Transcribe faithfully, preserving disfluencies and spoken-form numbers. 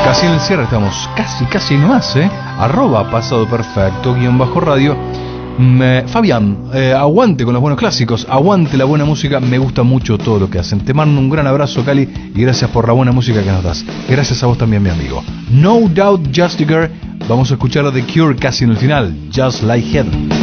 Casi en el cierre estamos, casi, casi nomás, ¿eh? Arroba pasado perfecto, guión bajo radio. Me, Fabián, eh, aguante con los buenos clásicos, aguante la buena música, me gusta mucho todo lo que hacen. Te mando un gran abrazo, Cali, y gracias por la buena música que nos das. Gracias a vos también, mi amigo. No Doubt Just a Girl, vamos a escuchar a The Cure casi en el final, Just Like Heaven.